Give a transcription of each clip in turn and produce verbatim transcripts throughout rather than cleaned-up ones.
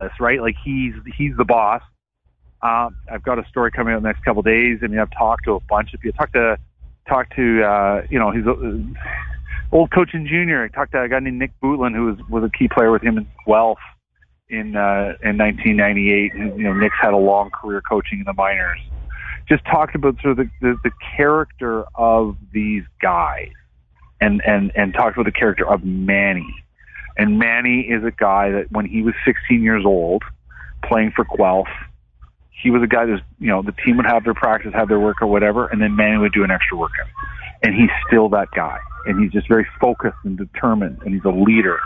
right? Like he's he's the boss. Um, I've got a story coming out in the next couple of days. I mean, I've talked to a bunch of people. Talked to talked to uh, you know, he's a, old coach in junior. I talked to a guy named Nick Bootland, who was was a key player with him in Guelph in uh, in nineteen ninety-eight. And, you know, Nick's had a long career coaching in the minors. Just talked about sort of the, the, the character of these guys, and, and, and talked about the character of Manny. And Manny is a guy that when he was sixteen years old, playing for Guelph, he was a guy that, you know, the team would have their practice, have their work or whatever, and then Manny would do an extra workout. And he's still that guy. And he's just very focused and determined, and he's a leader.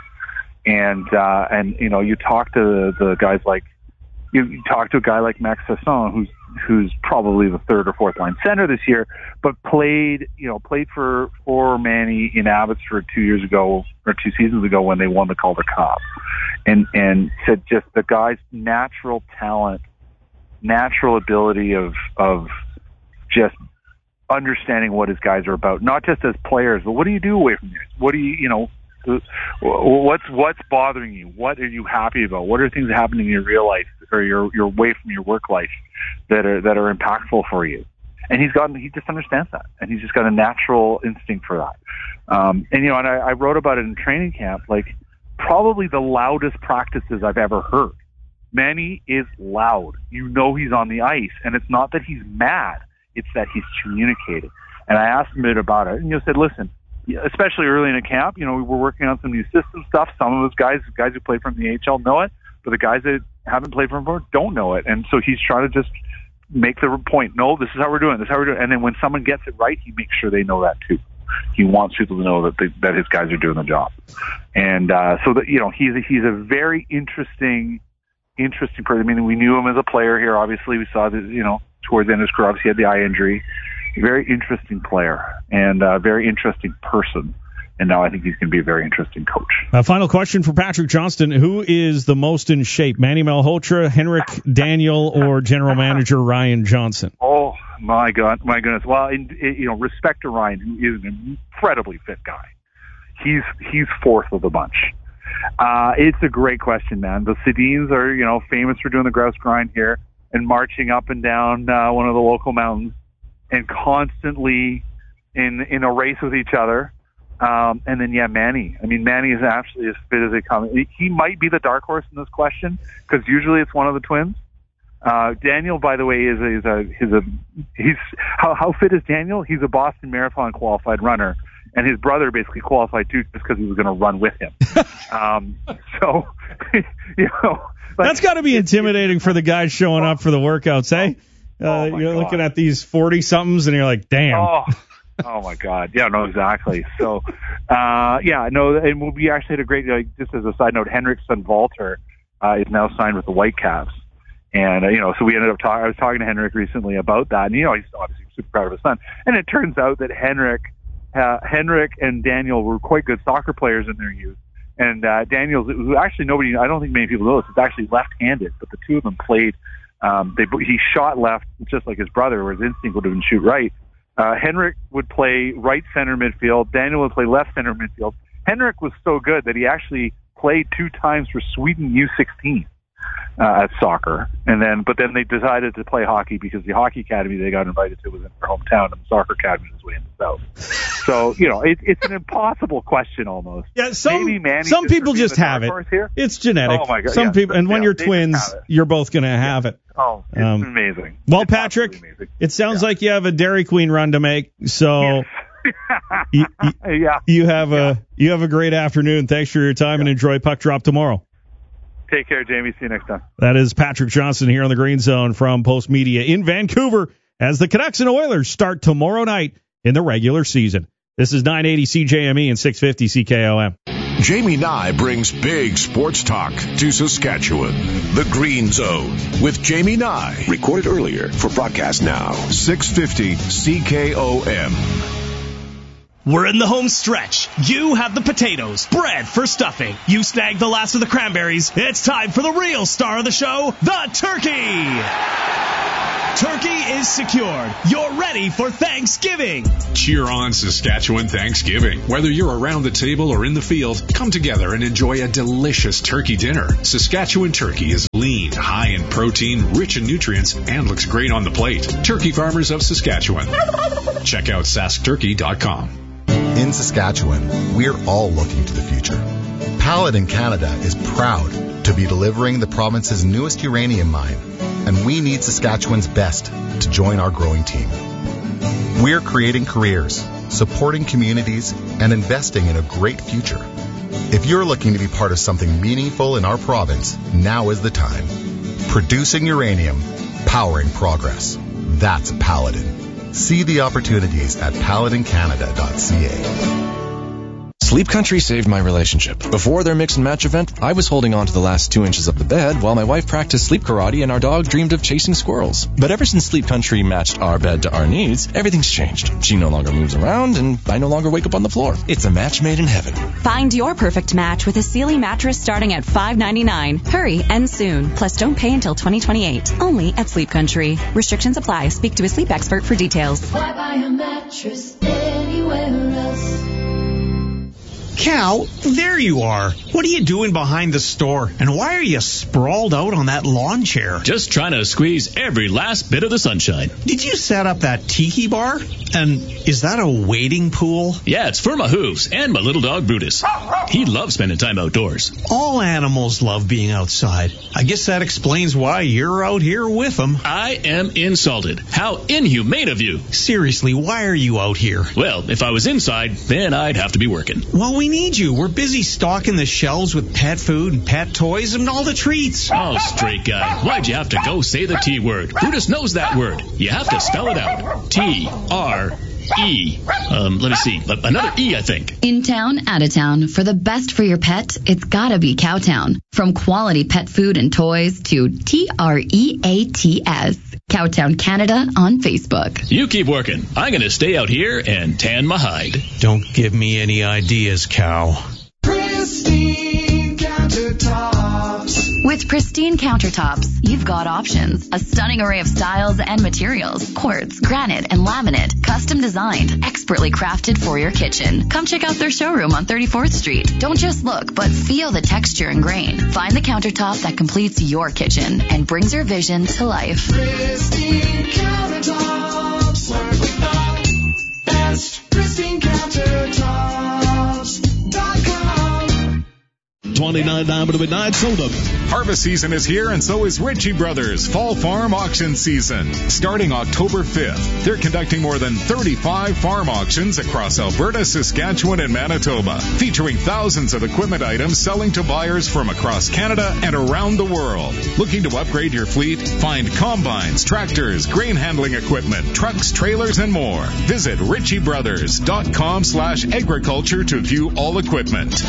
And, uh, and, you know, you talk to the, the guys like, you, you talk to a guy like Max Sasson, who's, who's probably the third or fourth line center this year, but played, you know, played for, for Manny in Abbotsford two years ago, or two seasons ago when they won the Calder Cup. And, and said just the guy's natural talent, natural ability of, of just understanding what his guys are about, not just as players, but what do you do away from this? What do you, you know, what's, what's bothering you? What are you happy about? What are things happening in your real life or your, your way from your work life that are, that are impactful for you? And he's got, he just understands that. And he's just got a natural instinct for that. Um, and, you know, and I, I wrote about it in training camp, like probably the loudest practices I've ever heard. Manny is loud. You know he's on the ice, and it's not that he's mad. It's that he's communicating. And I asked him a bit about it, and you know, said, listen, especially early in a camp, you know, we were working on some new system stuff. Some of those guys, guys who play from the A H L know it, but the guys that haven't played from before don't know it. And so he's trying to just make the point, no, this is how we're doing, this is how we're doing it. And then when someone gets it right, he makes sure they know that too. He wants people to know that they, that his guys are doing the job. And uh, so that, you know, he's a, he's a very interesting, interesting person. I mean, we knew him as a player here. Obviously, we saw that, you know, towards the end of his career, obviously he had the eye injury. Very interesting player and a very interesting person. And now I think he's going to be a very interesting coach. Uh, final question for Patrick Johnston. Who is the most in shape, Manny Malhotra, Henrik Daniel, or General Manager Ryan Johnson? Oh, my God, my goodness. Well, in, in, you know, respect to Ryan, who is an incredibly fit guy. He's he's fourth of the bunch. Uh, it's a great question, man. The Sedins are, you know, famous for doing the grouse grind here and marching up and down uh, one of the local mountains and constantly in in a race with each other. Um, and then, yeah, Manny. I mean, Manny is actually as fit as they come. He, he might be the dark horse in this question because usually it's one of the twins. Uh, Daniel, by the way, is a, is a, is a he's, how, how fit is Daniel? He's a Boston Marathon qualified runner. And his brother basically qualified too just because he was going to run with him. um, so, you know. Like, that's got to be intimidating for the guys showing up for the workouts, eh? Uh, oh you're God. looking at these forty-somethings and you're like, damn. Oh. Oh my God! Yeah, no, exactly. So, uh, yeah, no, and we actually had a great. Like, just as a side note, Henrik's son Walter uh, is now signed with the Whitecaps, and uh, you know, so we ended up talking. I was talking to Henrik recently about that, and you know, he's obviously super proud of his son. And it turns out that Henrik, uh, Henrik and Daniel were quite good soccer players in their youth. And uh, Daniel's it was actually nobody. I don't think many people know this. It's actually left-handed, but the two of them played. Um, they he shot left just like his brother, where his instinct would have been shoot right. Uh, Henrik would play right center midfield. Daniel would play left center midfield. Henrik was so good that he actually played two times for Sweden U sixteen uh, at soccer. And then, but then they decided to play hockey because the hockey academy they got invited to was in their hometown, and the soccer academy was way in the south. So, you know, it, it's an impossible question almost. Yeah, some, Maybe Manny some just people just have it. Here. It's genetic. Oh my God, some yeah, people, and when yeah, you're they twins, just have it. you're both going to have yeah. it. Oh, it's um, amazing. Well, it's Patrick, it sounds yeah. like you have a Dairy Queen run to make, so yes. you, you, yeah. you have yeah. a you have a great afternoon. Thanks for your time, yeah. and enjoy Puck Drop tomorrow. Take care, Jamie. See you next time. That is Patrick Johnson here on the Green Zone from Post Media in Vancouver as the Canucks and Oilers start tomorrow night in the regular season. This is nine eighty C J M E and six fifty C K O M. Jamie Nye brings big sports talk to Saskatchewan. The Green Zone with Jamie Nye. Recorded earlier for broadcast now. six fifty C K O M. We're in the home stretch. You have the potatoes, bread for stuffing. You snagged the last of the cranberries. It's time for the real star of the show, the turkey. turkey is secured. You're ready for Thanksgiving. Cheer on Saskatchewan Thanksgiving. Whether you're around the table or in the field, come together and enjoy a delicious turkey dinner. Saskatchewan turkey is lean, high in protein, rich in nutrients, and looks great on the plate. Turkey Farmers of Saskatchewan. Check out sask turkey dot com. In Saskatchewan, we're all looking to the future. Paladin Canada is proud to be delivering the province's newest uranium mine, and we need Saskatchewan's best to join our growing team. We're creating careers, supporting communities, and investing in a great future. If you're looking to be part of something meaningful in our province, now is the time. Producing uranium, powering progress. That's Paladin. See the opportunities at paladin canada dot c a. Sleep Country saved my relationship. Before their mix and match event, I was holding on to the last two inches of the bed while my wife practiced sleep karate and our dog dreamed of chasing squirrels. But ever since Sleep Country matched our bed to our needs, everything's changed. She no longer moves around and I no longer wake up on the floor. It's a match made in heaven. Find your perfect match with a Sealy mattress starting at five ninety-nine. Hurry, end soon. Plus don't pay until twenty twenty-eight. Only at Sleep Country. Restrictions apply. Speak to a sleep expert for details. Why buy a mattress anywhere else? Cal, there you are. What are you doing behind the store? And why are you sprawled out on that lawn chair? Just trying to squeeze every last bit of the sunshine. Did you set up that tiki bar? And is that a wading pool? Yeah, it's for my hooves and my little dog Brutus. He loves spending time outdoors. All animals love being outside. I guess that explains why you're out here with them. I am insulted. How inhumane of you. Seriously, why are you out here? Well, if I was inside, then I'd have to be working. Well, we need you. We're busy stocking the shelves with pet food and pet toys and all the treats. Oh, straight guy. Why'd you have to go say the T word? Brutus knows that word. You have to spell it out. T R E. Um, let me see. Another E, I think. In town, out of town. For the best for your pet, it's gotta be Cowtown. From quality pet food and toys to T R E A T S. Cowtown Canada on Facebook. You keep working. I'm going to stay out here and tan my hide. Don't give me any ideas, Cow. Pristine Countertops. With Pristine Countertops, you've got options. A stunning array of styles and materials. Quartz, granite, and laminate. Custom designed. Expertly crafted for your kitchen. Come check out their showroom on thirty-fourth Street. Don't just look, but feel the texture and grain. Find the countertop that completes your kitchen and brings your vision to life. Pristine Countertops. Work with the best. Pristine Countertops dot com. twenty-nine dollars to midnight soda. Harvest season is here, and so is Ritchie Brothers Fall Farm Auction Season. Starting October fifth, they're conducting more than thirty-five farm auctions across Alberta, Saskatchewan, and Manitoba, featuring thousands of equipment items selling to buyers from across Canada and around the world. Looking to upgrade your fleet? Find combines, tractors, grain handling equipment, trucks, trailers, and more. Visit ritchie brothers dot com slash agriculture to view all equipment.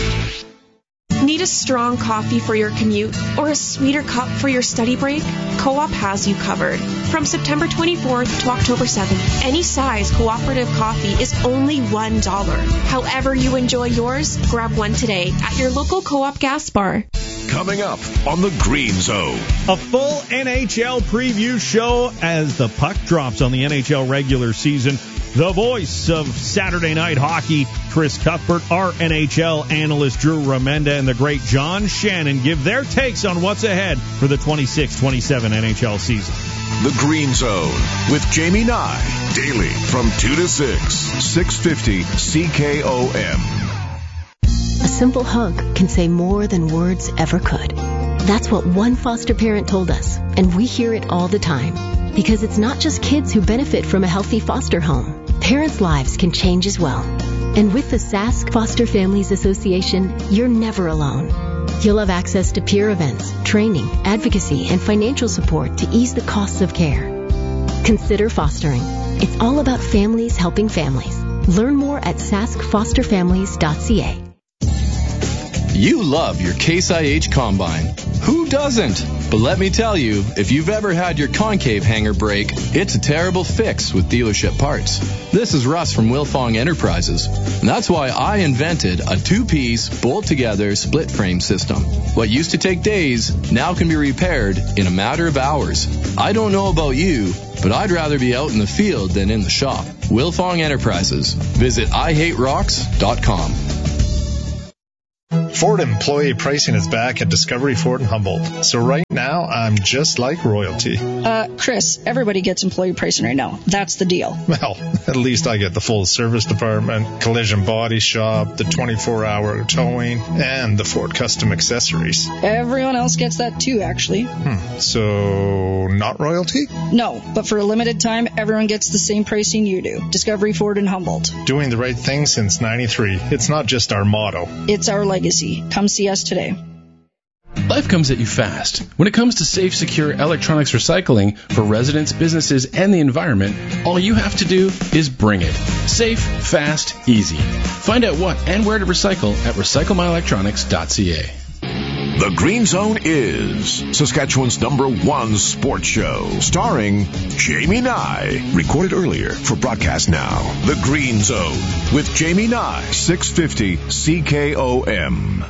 Need a strong coffee for your commute or a sweeter cup for your study break? Co-op has you covered. From September twenty-fourth to October seventh, any size cooperative coffee is only one dollar. However you enjoy yours, grab one today at your local Co-op gas bar. Coming up on the Green Zone. A full N H L preview show as the puck drops on the N H L regular season. The voice of Saturday Night Hockey, Chris Cuthbert, our N H L analyst Drew Remenda, and the great John Shannon give their takes on what's ahead for the twenty-six twenty-seven N H L season. The Green Zone with Jamie Nye, daily from two to six, six fifty C K O M. A simple hug can say more than words ever could. That's what one foster parent told us, and we hear it all the time. Because it's not just kids who benefit from a healthy foster home. Parents' lives can change as well. And with the Sask Foster Families Association, you're never alone. You'll have access to peer events, training, advocacy, and financial support to ease the costs of care. Consider fostering. It's all about families helping families. Learn more at sask foster families dot c a. You love your Case I H Combine. Who doesn't? But let me tell you, if you've ever had your concave hanger break, it's a terrible fix with dealership parts. This is Russ from Wilfong Enterprises. And that's why I invented a two-piece, bolt-together, split-frame system. What used to take days now can be repaired in a matter of hours. I don't know about you, but I'd rather be out in the field than in the shop. Wilfong Enterprises. Visit I hate rocks dot com. Ford employee pricing is back at Discovery Ford in Humboldt. So right now, I'm just like royalty. Uh, Chris, everybody gets employee pricing right now. That's the deal. Well, at least I get the full service department, collision body shop, the twenty-four hour towing, and the Ford custom accessories. Everyone else gets that too, actually. Hmm. So, not royalty? No, but for a limited time, everyone gets the same pricing you do. Discovery Ford in Humboldt. Doing the right thing since ninety-three. It's not just our motto. It's our legacy. Come see us today. Life comes at you fast. When it comes to safe, secure electronics recycling for residents, businesses, and the environment, all you have to do is bring it. Safe, fast, easy. Find out what and where to recycle at recycle my electronics dot c a. The Green Zone is Saskatchewan's number one sports show, starring Jamie Nye. Recorded earlier for broadcast now. The Green Zone with Jamie Nye, six fifty C K O M.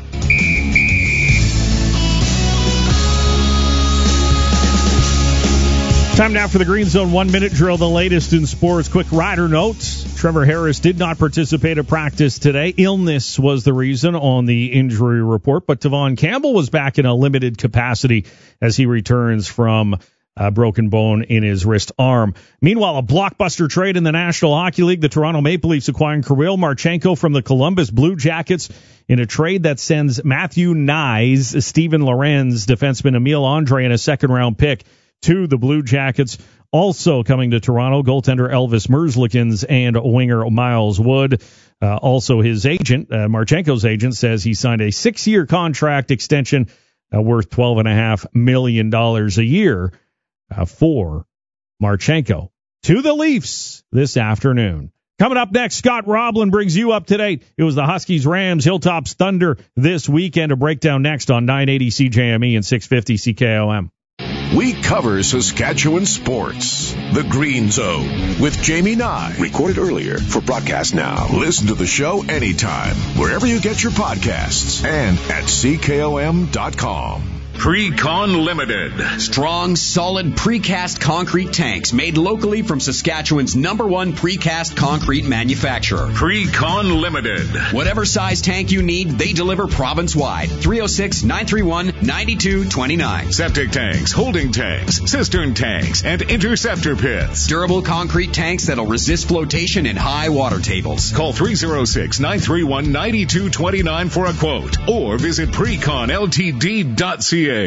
Time now for the Green Zone one-minute drill, the latest in sports. Quick rider notes. Trevor Harris did not participate at practice today. Illness was the reason on the injury report, but Tavon Campbell was back in a limited capacity as he returns from a broken bone in his wrist arm. Meanwhile, a blockbuster trade in the National Hockey League. The Toronto Maple Leafs acquiring Kirill Marchenko from the Columbus Blue Jackets in a trade that sends Matthew Nyes, Steven Lorenz, defenseman Emile Andre, and a second-round pick to the Blue Jackets. Also coming to Toronto, goaltender Elvis Merzlikins and winger Miles Wood. Uh, also his agent, uh, Marchenko's agent, says he signed a six-year contract extension uh, worth twelve point five million dollars a year uh, for Marchenko. To the Leafs this afternoon. Coming up next, Scott Roblin brings you up to date. It was the Huskies, Rams, Hilltops, Thunder this weekend. A breakdown next on nine eighty C J M E and six fifty C K O M. We cover Saskatchewan sports. The Green Zone with Jamie Nye. Recorded earlier for broadcast now. Listen to the show anytime, wherever you get your podcasts, and at C K O M dot com. Precon Limited. Strong, solid precast concrete tanks made locally from Saskatchewan's number one precast concrete manufacturer. Precon Limited. Whatever size tank you need, they deliver province-wide. three oh six, nine three one, nine two two nine. Septic tanks, holding tanks, cistern tanks, and interceptor pits. Durable concrete tanks that'll resist flotation in high water tables. Call three oh six, nine three one, nine two two nine for a quote or visit precon L T D dot C A.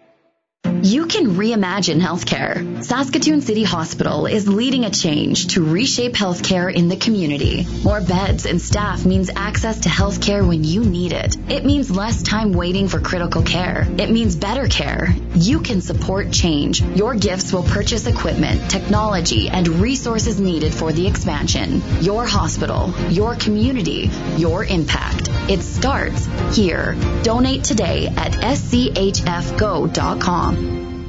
You can reimagine healthcare. Saskatoon City Hospital is leading a change to reshape healthcare in the community. More beds and staff means access to healthcare when you need it. It means less time waiting for critical care. It means better care. You can support change. Your gifts will purchase equipment, technology, and resources needed for the expansion. Your hospital, your community, your impact. It starts here. Donate today at S C H F go dot com.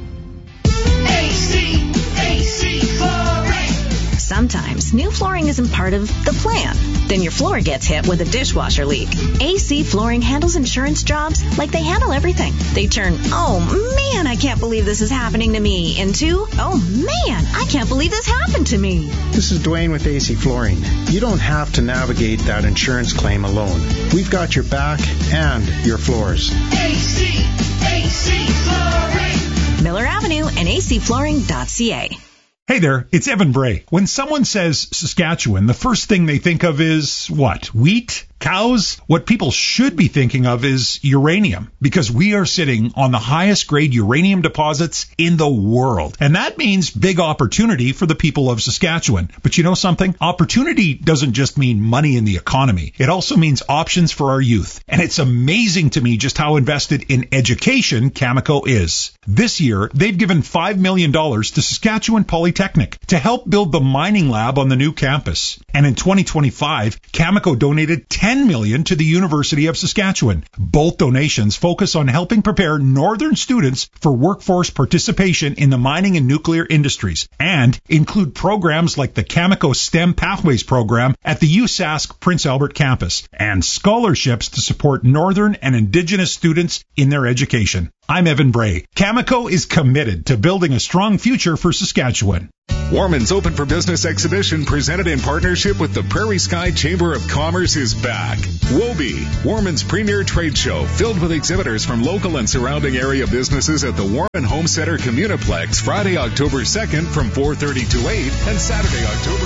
A C, A C Flooring. Sometimes new flooring isn't part of the plan. Then your floor gets hit with a dishwasher leak. A C Flooring handles insurance jobs like they handle everything. They turn, oh man, I can't believe this is happening to me, into, oh man, I can't believe this happened to me. This is Dwayne with A C Flooring. You don't have to navigate that insurance claim alone. We've got your back and your floors. A C, A C Flooring. Miller Avenue and A C flooring dot C A. Hey there, it's Evan Bray. When someone says Saskatchewan, the first thing they think of is what? Wheat? Cows? What people should be thinking of is uranium, because we are sitting on the highest grade uranium deposits in the world. And that means big opportunity for the people of Saskatchewan. But you know something? Opportunity doesn't just mean money in the economy. It also means options for our youth. And it's amazing to me just how invested in education Cameco is. This year, they've given five million dollars to Saskatchewan Polytechnic to help build the mining lab on the new campus. And in twenty twenty-five, Cameco donated ten ten million dollars to the University of Saskatchewan. Both donations focus on helping prepare northern students for workforce participation in the mining and nuclear industries, and include programs like the Cameco STEM Pathways program at the U S A S C Prince Albert campus, and scholarships to support northern and indigenous students in their education. I'm Evan Bray. Cameco is committed to building a strong future for Saskatchewan. Warman's Open for Business exhibition, presented in partnership with the Prairie Sky Chamber of Commerce, is back. WOBE, Warman's premier trade show, filled with exhibitors from local and surrounding area businesses at the Warman Home Center Communiplex, Friday, October second from four thirty to eight, and Saturday, October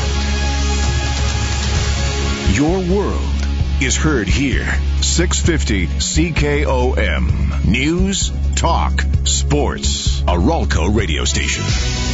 third. Your world is heard here. six fifty C K O M. News, talk, sports. A Ralco radio station.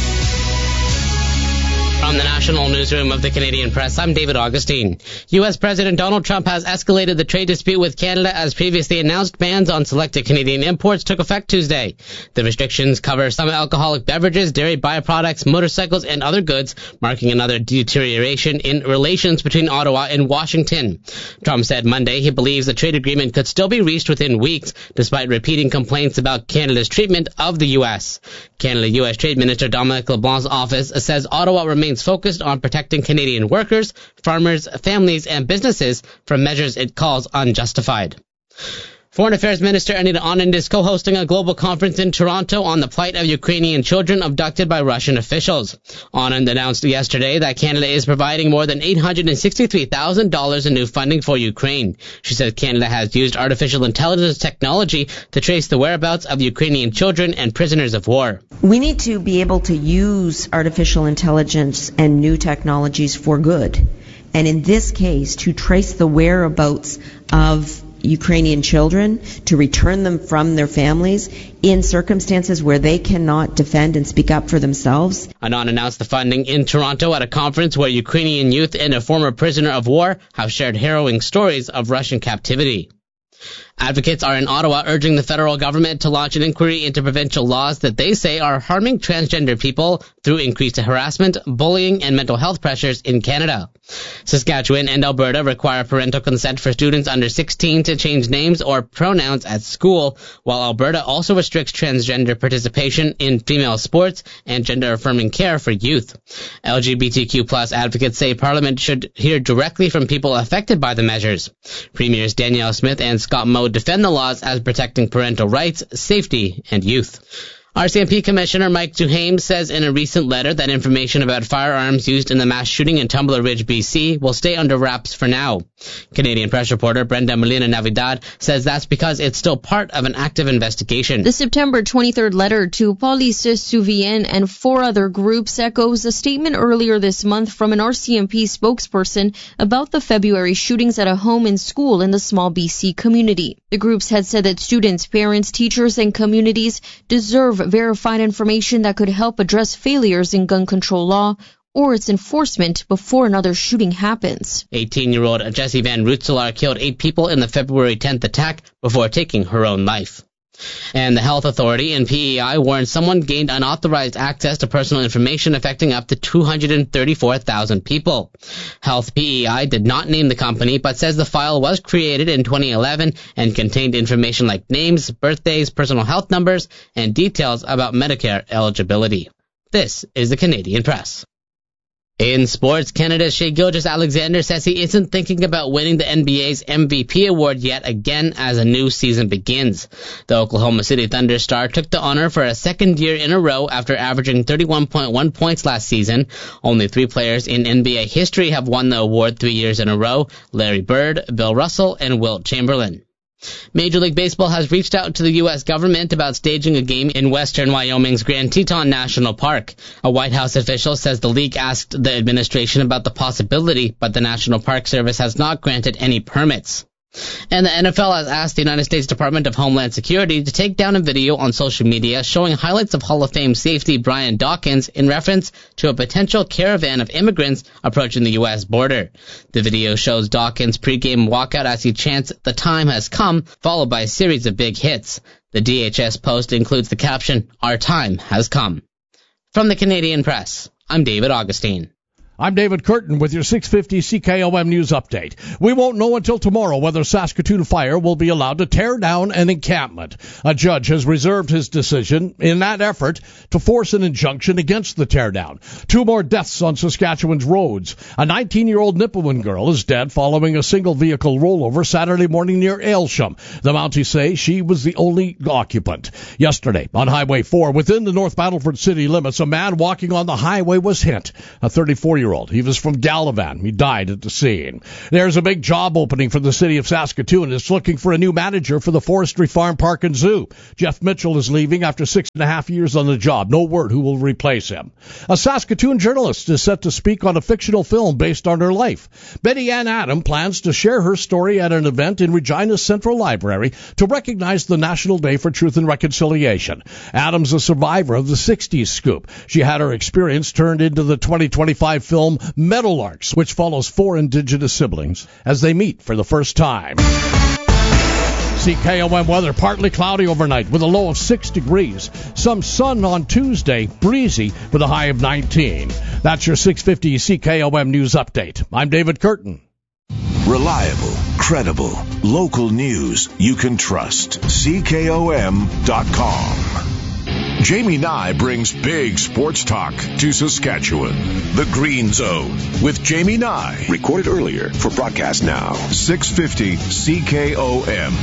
From the National Newsroom of the Canadian Press, I'm David Augustine. U S. President Donald Trump has escalated the trade dispute with Canada as previously announced bans on selected Canadian imports took effect Tuesday. The restrictions cover some alcoholic beverages, dairy byproducts, motorcycles, and other goods, marking another deterioration in relations between Ottawa and Washington. Trump said Monday he believes the trade agreement could still be reached within weeks, despite repeating complaints about Canada's treatment of the U S. Canada-U S. Trade Minister Dominic LeBlanc's office says Ottawa remains focused on protecting Canadian workers, farmers, families, and businesses from measures it calls unjustified. Foreign Affairs Minister Anita Anand is co-hosting a global conference in Toronto on the plight of Ukrainian children abducted by Russian officials. Anand announced yesterday that Canada is providing more than eight hundred sixty-three thousand dollars in new funding for Ukraine. She said Canada has used artificial intelligence technology to trace the whereabouts of Ukrainian children and prisoners of war. We need to be able to use artificial intelligence and new technologies for good. And in this case, to trace the whereabouts of Ukrainian children, to return them from their families in circumstances where they cannot defend and speak up for themselves. Anand announced the funding in Toronto at a conference where Ukrainian youth and a former prisoner of war have shared harrowing stories of Russian captivity. Advocates are in Ottawa urging the federal government to launch an inquiry into provincial laws that they say are harming transgender people through increased harassment, bullying, and mental health pressures in Canada. Saskatchewan and Alberta require parental consent for students under sixteen to change names or pronouns at school, while Alberta also restricts transgender participation in female sports and gender-affirming care for youth. L G B T Q plus advocates say Parliament should hear directly from people affected by the measures. Premiers Danielle Smith and Scott Moe defend the laws as protecting parental rights, safety, and youth. R C M P Commissioner Mike Duhaime says in a recent letter that information about firearms used in the mass shooting in Tumbler Ridge, B C will stay under wraps for now. Canadian press reporter Brenda Molina Navidad says that's because it's still part of an active investigation. The September twenty-third letter to Police Souvien and four other groups echoes a statement earlier this month from an R C M P spokesperson about the February shootings at a home and school in the small B C community. The groups had said that students, parents, teachers, and communities deserve verified information that could help address failures in gun control law or its enforcement before another shooting happens. eighteen-year-old Jessie Van Rootselaar killed eight people in the February tenth attack before taking her own life. And the Health Authority in P E I warned someone gained unauthorized access to personal information affecting up to two hundred thirty-four thousand people. Health P E I did not name the company, but says the file was created in twenty eleven and contained information like names, birthdays, personal health numbers, and details about Medicare eligibility. This is the Canadian Press. In sports, Canada's Shai Gilgeous-Alexander says he isn't thinking about winning the N B A's M V P award yet again as a new season begins. The Oklahoma City Thunder star took the honor for a second year in a row after averaging thirty-one point one points last season. Only three players in N B A history have won the award three years in a row: Larry Bird, Bill Russell, and Wilt Chamberlain. Major League Baseball has reached out to the U S government about staging a game in western Wyoming's Grand Teton National Park. A White House official says the league asked the administration about the possibility, but the National Park Service has not granted any permits. And the N F L has asked the United States Department of Homeland Security to take down a video on social media showing highlights of Hall of Fame safety Brian Dawkins in reference to a potential caravan of immigrants approaching the U S border. The video shows Dawkins' pregame walkout as he chants, "The time has come," followed by a series of big hits. The D H S post includes the caption, "Our time has come." From the Canadian Press, I'm David Augustine. I'm David Curtin with your six fifty C K O M News Update. We won't know until tomorrow whether Saskatoon Fire will be allowed to tear down an encampment. A judge has reserved his decision in that effort to force an injunction against the teardown. Two more deaths on Saskatchewan's roads. A nineteen-year-old Nipawin girl is dead following a single-vehicle rollover Saturday morning near Aylsham. The Mounties say she was the only occupant. Yesterday, on Highway four, within the North Battleford city limits, a man walking on the highway was hit. A thirty-four-year-old. He was from Gallivan. He died at the scene. There's a big job opening for the city of Saskatoon. It's looking for a new manager for the Forestry Farm Park and Zoo. Jeff Mitchell is leaving after six and a half years on the job. No word who will replace him. A Saskatoon journalist is set to speak on a fictional film based on her life. Betty Ann Adam plans to share her story at an event in Regina's Central Library to recognize the National Day for Truth and Reconciliation. Adam's a survivor of the sixties scoop. She had her experience turned into the twenty twenty-five film Meadowlarks, which follows four Indigenous siblings as they meet for the first time. C K O M weather, partly cloudy overnight with a low of six degrees. Some sun on Tuesday, breezy with a high of nineteen. That's your six fifty C K O M News Update. I'm David Curtin. Reliable, credible, local news you can trust. C K O M dot com. Jamie Nye brings big sports talk to Saskatchewan. The Green Zone with Jamie Nye. Recorded earlier for broadcast now. six fifty C K O M.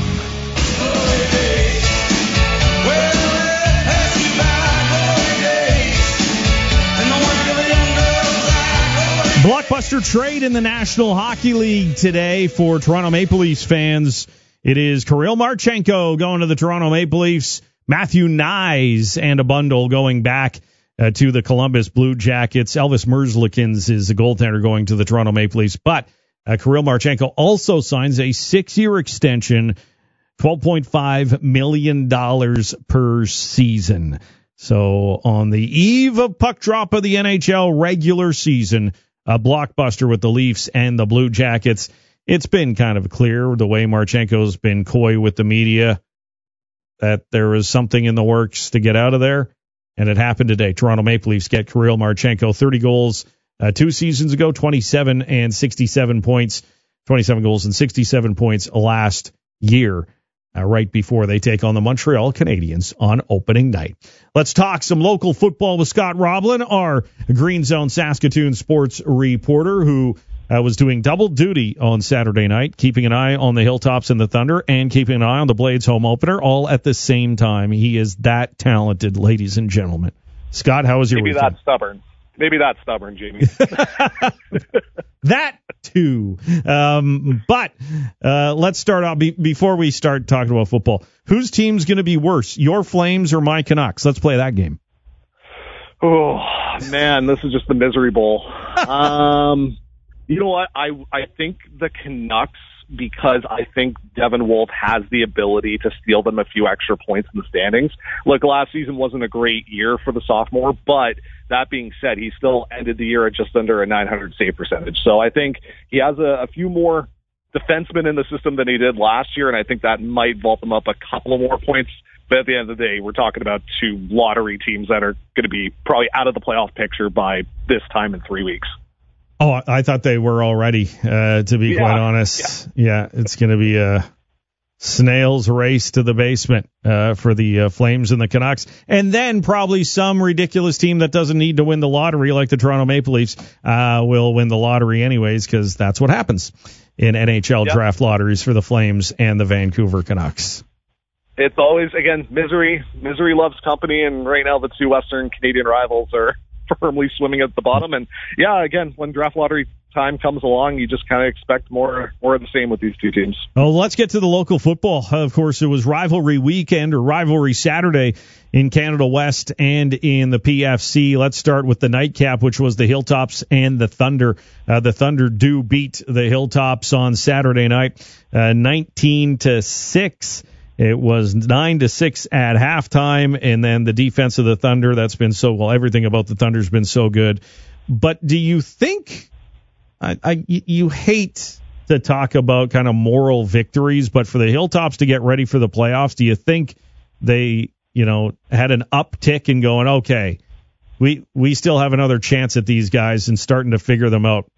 Blockbuster trade in the National Hockey League today for Toronto Maple Leafs fans. It is Kirill Marchenko going to the Toronto Maple Leafs. Matthew Nyes and a bundle going back uh, to the Columbus Blue Jackets. Elvis Merzlikins is the goaltender going to the Toronto Maple Leafs. But uh, Kirill Marchenko also signs a six-year extension, twelve point five million dollars per season. So on the eve of puck drop of the N H L regular season, a blockbuster with the Leafs and the Blue Jackets. It's been kind of clear the way Marchenko's been coy with the media that there was something in the works to get out of there, and it happened today. Toronto Maple Leafs get Kirill Marchenko, thirty goals uh, two seasons ago, twenty-seven and sixty-seven points, twenty-seven goals and sixty-seven points last year, uh, right before they take on the Montreal Canadiens on opening night. Let's talk some local football with Scott Roblin, our Green Zone Saskatoon sports reporter, who Uh, was doing double duty on Saturday night, keeping an eye on the Hilltops and the Thunder and keeping an eye on the Blades home opener, all at the same time. He is that talented, ladies and gentlemen. Scott, how was your Maybe weekend? Maybe that stubborn. Maybe that's stubborn, Jamie. That too. Um, but uh, let's start off, be- before we start talking about football, whose team's going to be worse, your Flames or my Canucks? Let's play that game. Oh, man, this is just the misery bowl. Um... You know what? I I think the Canucks, because I think Devin Wolf has the ability to steal them a few extra points in the standings. Look, last season wasn't a great year for the sophomore, but that being said, he still ended the year at just under a nine hundred save percentage. So I think he has a, a few more defensemen in the system than he did last year, and I think that might vault them up a couple of more points. But at the end of the day, we're talking about two lottery teams that are going to be probably out of the playoff picture by this time in three weeks. Oh, I thought they were already, uh, to be yeah, quite honest. Yeah, yeah it's going to be a snail's race to the basement uh, for the uh, Flames and the Canucks. And then probably some ridiculous team that doesn't need to win the lottery, like the Toronto Maple Leafs, uh, will win the lottery anyways, because that's what happens in N H L yep. draft lotteries for the Flames and the Vancouver Canucks. It's always, again, misery. Misery loves company, and right now the two Western Canadian rivals are firmly swimming at the bottom. And yeah, again, when draft lottery time comes along, you just kind of expect more more of the same with these two teams. Well, let's get to the local football. Of course, it was rivalry weekend or rivalry Saturday in Canada West and in the P F C. Let's start with the nightcap, which was the Hilltops and the Thunder. Uh, the Thunder do beat the Hilltops on Saturday night, uh, nineteen to six. It was nine to six at halftime, and then the defense of the Thunder, that's been so well. Everything about the Thunder's been so good. But do you think, I, I, you hate to talk about kind of moral victories, but for the Hilltops to get ready for the playoffs, do you think they, you know, had an uptick in going, okay, we we still have another chance at these guys and starting to figure them out?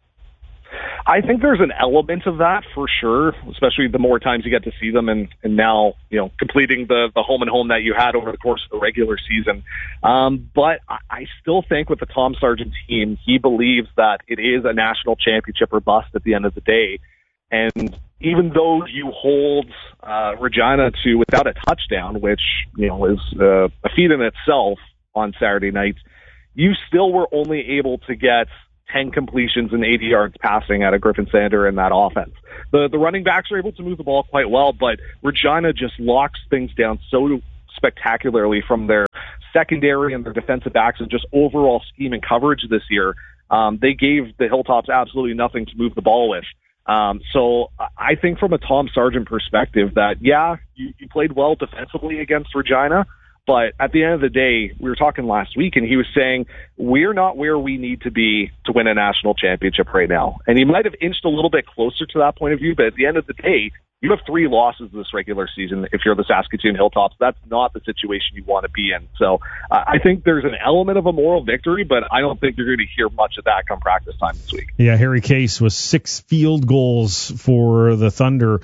I think there's an element of that for sure, especially the more times you get to see them and, and now, you know, completing the, the home and home that you had over the course of the regular season. Um, but I, I still think with the Tom Sargent team, he believes that it is a national championship or bust at the end of the day. And even though you hold uh, Regina to without a touchdown, which, you know, is uh, a feat in itself on Saturday night, you still were only able to get ten completions and eighty yards passing out of Griffin Sander in that offense. The the running backs are able to move the ball quite well, but Regina just locks things down so spectacularly from their secondary and their defensive backs and just overall scheme and coverage this year. Um, they gave the Hilltops absolutely nothing to move the ball with. Um, so I think from a Tom Sargent perspective that, yeah, you, you played well defensively against Regina, but at the end of the day, we were talking last week, and he was saying, we're not where we need to be to win a national championship right now. And he might have inched a little bit closer to that point of view, but at the end of the day, you have three losses this regular season if you're the Saskatoon Hilltops. That's not the situation you want to be in. So uh, I think there's an element of a moral victory, but I don't think you're going to hear much of that come practice time this week. Yeah, Harry Case was six field goals for the Thunder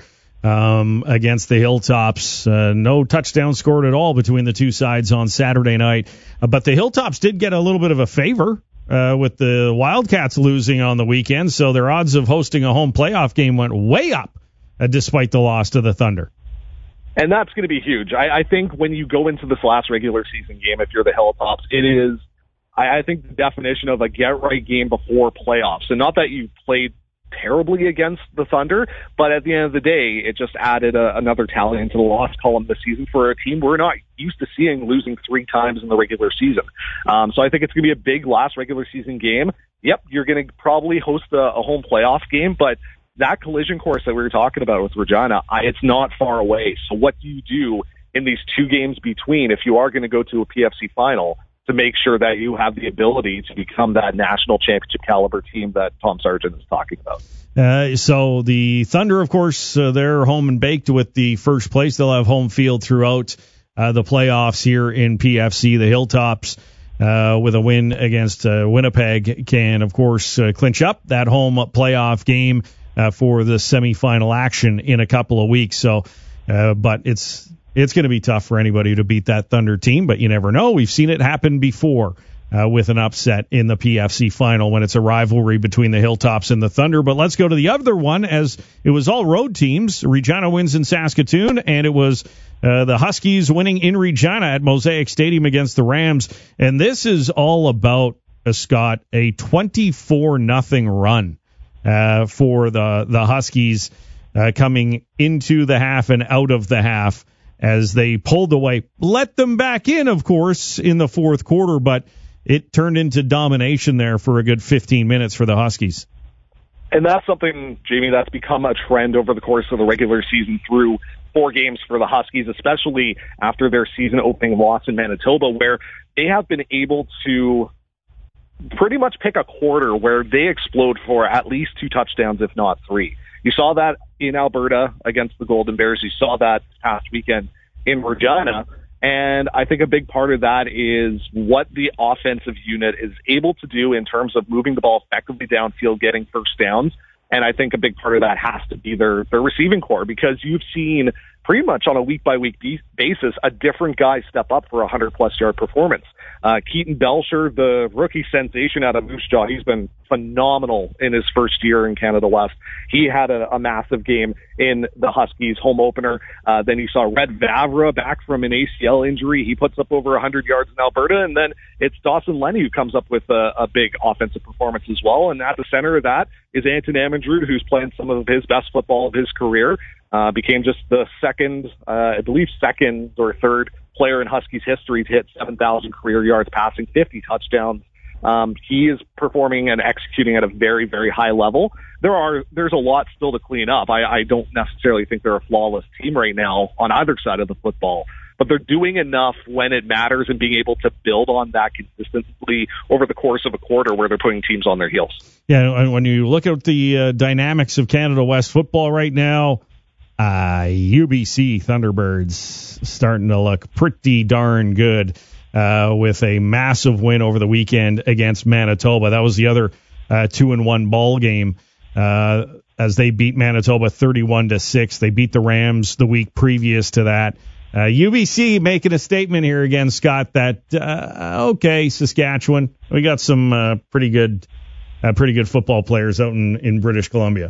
Um, against the Hilltops. Uh, no touchdown scored at all between the two sides on Saturday night. Uh, but the Hilltops did get a little bit of a favor uh, with the Wildcats losing on the weekend, so their odds of hosting a home playoff game went way up uh, despite the loss to the Thunder. And that's going to be huge. I, I think when you go into this last regular season game, if you're the Hilltops, it is, I, I think, the definition of a get-right game before playoffs. And not that you played terribly against the Thunder, but at the end of the day, it just added a, another tally into the loss column this season for a team we're not used to seeing losing three times in the regular season. Um, so I think it's going to be a big last regular season game. Yep, you're going to probably host a, a home playoff game, but that collision course that we were talking about with Regina, I, it's not far away. So what do you do in these two games between if you are going to go to a P F C final to make sure that you have the ability to become that national championship caliber team that Tom Sargent is talking about? Uh, so the Thunder, of course, uh, they're home and baked with the first place. They'll have home field throughout uh, the playoffs here in P F C. The Hilltops, uh, with a win against uh, Winnipeg, can, of course, uh, clinch up that home playoff game uh, for the semifinal action in a couple of weeks. So, uh, but it's It's going to be tough for anybody to beat that Thunder team, but you never know. We've seen it happen before uh, with an upset in the P F C final when it's a rivalry between the Hilltops and the Thunder. But let's go to the other one, as it was all road teams. Regina wins in Saskatoon, and it was uh, the Huskies winning in Regina at Mosaic Stadium against the Rams. And this is all about, uh, Scott, a twenty-four nothing run uh, for the, the Huskies uh, coming into the half and out of the half, as they pulled away, let them back in, of course, in the fourth quarter, but it turned into domination there for a good fifteen minutes for the Huskies. And that's something, Jamie, that's become a trend over the course of the regular season through four games for the Huskies, especially after their season-opening loss in Manitoba, where they have been able to pretty much pick a quarter where they explode for at least two touchdowns, if not three. You saw that in Alberta against the Golden Bears. You saw that past weekend in Regina. And I think a big part of that is what the offensive unit is able to do in terms of moving the ball effectively downfield, getting first downs. And I think a big part of that has to be their, their receiving core, because you've seen pretty much on a week-by-week basis a different guy step up for a hundred-plus yard performance. Uh, Keaton Belcher, the rookie sensation out of Moose Jaw, he's been phenomenal in his first year in Canada West. He had a, a massive game in the Huskies home opener. Uh, then you saw Red Vavra back from an A C L injury. He puts up over one hundred yards in Alberta. And then it's Dawson Lenny who comes up with a, a big offensive performance as well. And at the center of that is Anton Amandroud, who's playing some of his best football of his career. Uh, became just the second, uh, I believe second or third player in Huskies history to hit seven thousand career yards passing, fifty touchdowns. Um, he is performing and executing at a very, very high level. There are, there's a lot still to clean up. I, I don't necessarily think they're a flawless team right now on either side of the football, but they're doing enough when it matters and being able to build on that consistently over the course of a quarter where they're putting teams on their heels. Yeah, and when you look at the uh, dynamics of Canada West football right now, Uh, U B C Thunderbirds starting to look pretty darn good uh, with a massive win over the weekend against Manitoba. That was the other uh, two and one ball game uh, as they beat Manitoba thirty-one to six. They beat the Rams the week previous to that. Uh, U B C making a statement here again, Scott, that, uh, okay, Saskatchewan, we got some uh, pretty good uh, pretty good football players out in, in British Columbia.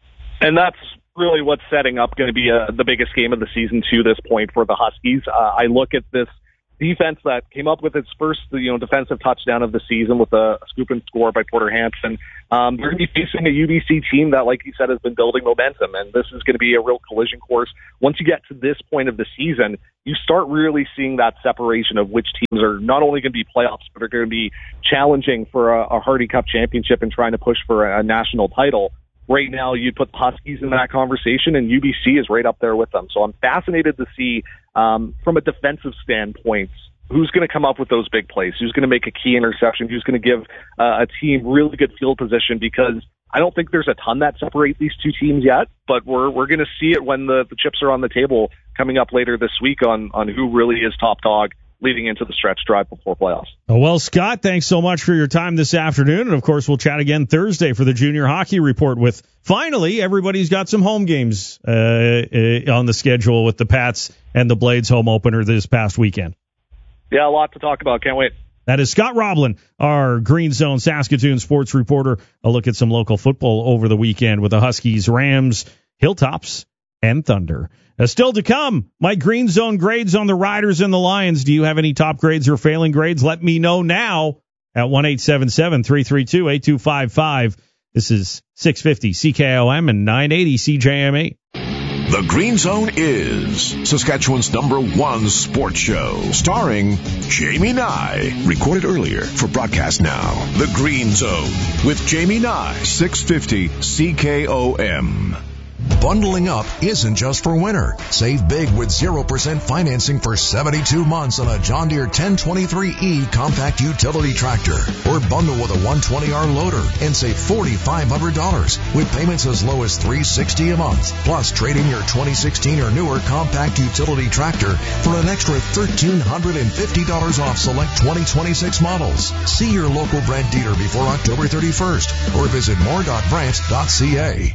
And that's really what's setting up going to be uh, the biggest game of the season to this point for the Huskies. Uh, I look at this defense that came up with its first, you know, defensive touchdown of the season with a scoop and score by Porter Hansen. Um, they're going to be facing a U B C team that, like you said, has been building momentum, and this is going to be a real collision course. Once you get to this point of the season, you start really seeing that separation of which teams are not only going to be playoffs, but are going to be challenging for a, a Hardy Cup championship and trying to push for a, a national title. Right now, you'd put the Huskies in that conversation, and U B C is right up there with them. So I'm fascinated to see, um, from a defensive standpoint, who's going to come up with those big plays, who's going to make a key interception, who's going to give uh, a team really good field position, because I don't think there's a ton that separate these two teams yet, but we're we're going to see it when the, the chips are on the table coming up later this week on, on who really is top dog leading into the stretch drive before playoffs. Well, Scott, thanks so much for your time this afternoon. And, of course, we'll chat again Thursday for the Junior Hockey Report with, finally, everybody's got some home games uh, uh, on the schedule with the Pats and the Blades home opener this past weekend. Yeah, a lot to talk about. Can't wait. That is Scott Roblin, our Green Zone Saskatoon sports reporter. A look at some local football over the weekend with the Huskies, Rams, Hilltops, and Thunder. Uh, still to come, my Green Zone grades on the Riders and the Lions. Do you have any top grades or failing grades? Let me know now at one eight seven seven, three three two, eight two five five. This is six fifty C K O M and nine eighty C J M E. The Green Zone is Saskatchewan's number one sports show, starring Jamie Nye. Recorded earlier for broadcast now. The Green Zone with Jamie Nye, six fifty C K O M. Bundling up isn't just for winter. Save big with zero percent financing for seventy-two months on a John Deere ten twenty-three E compact utility tractor. Or bundle with a one twenty R loader and save four thousand five hundred dollars with payments as low as three hundred sixty dollars a month. Plus, trade in your twenty sixteen or newer compact utility tractor for an extra one thousand three hundred fifty dollars off select twenty twenty-six models. See your local Brent dealer before October thirty-first or visit more dot brent dot c a.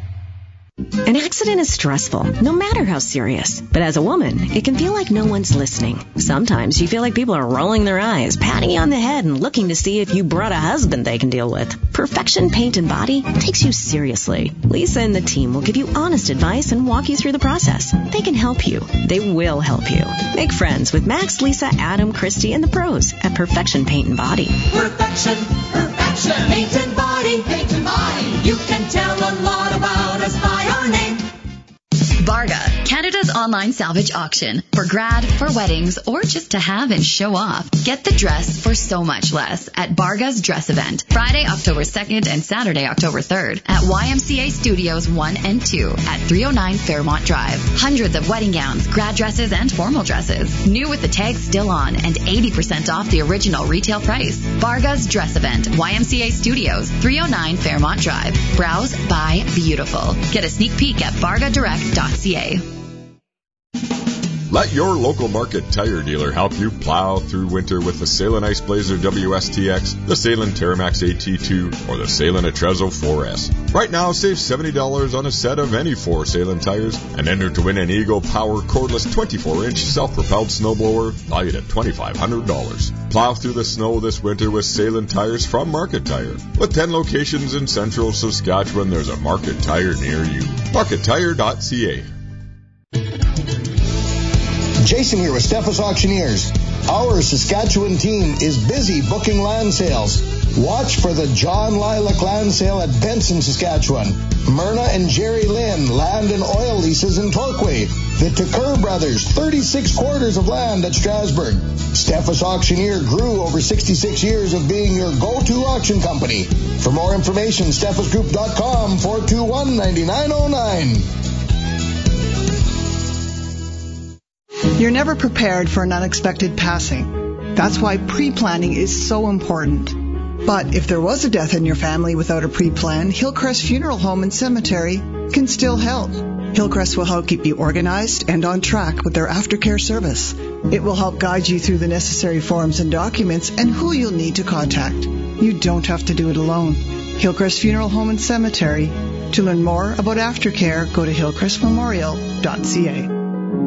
An accident is stressful, no matter how serious. But as a woman, it can feel like no one's listening. Sometimes you feel like people are rolling their eyes, patting you on the head, and looking to see if you brought a husband they can deal with. Perfection Paint and Body takes you seriously. Lisa and the team will give you honest advice and walk you through the process. They can help you. They will help you. Make friends with Max, Lisa, Adam, Christy, and the pros at Perfection Paint and Body. Perfection, perfection, paint and body, paint and body. You can tell a lot about us by our name. Barga, Canada's online salvage auction. For grad, for weddings, or just to have and show off. Get the dress for so much less at Barga's dress event. Friday, October second and Saturday, October third at Y M C A Studios one and two at three oh nine Fairmont Drive. Hundreds of wedding gowns, grad dresses, and formal dresses. New with the tags still on and eighty percent off the original retail price. Barga's dress event. Y M C A Studios, three oh nine Fairmont Drive. Browse, buy, beautiful. Get a sneak peek at barga direct dot c a. Let your local Market Tire dealer help you plow through winter with the Salem Ice Blazer W S T X, the Salem Terramax A T two, or the Salem Atrezo four S. Right now, save seventy dollars on a set of any four Salem tires and enter to win an Eagle Power cordless twenty-four inch self-propelled snowblower valued at twenty-five hundred dollars. Plow through the snow this winter with Salem tires from Market Tire. With ten locations in central Saskatchewan, there's a Market Tire near you. market tire dot c a. Jason here with Steffes Auctioneers. Our Saskatchewan team is busy booking land sales. Watch for the John Lilac Land Sale at Benson, Saskatchewan. Myrna and Jerry Lynn land and oil leases in Torquay. The Tucker Brothers, thirty-six quarters of land at Strasbourg. Steffes Auctioneer grew over sixty-six years of being your go-to auction company. For more information, steffes group dot com, four two one, nine nine zero nine. You're never prepared for an unexpected passing. That's why pre-planning is so important. But if there was a death in your family without a pre-plan, Hillcrest Funeral Home and Cemetery can still help. Hillcrest will help keep you organized and on track with their aftercare service. It will help guide you through the necessary forms and documents and who you'll need to contact. You don't have to do it alone. Hillcrest Funeral Home and Cemetery. To learn more about aftercare, go to hillcrest memorial dot c a.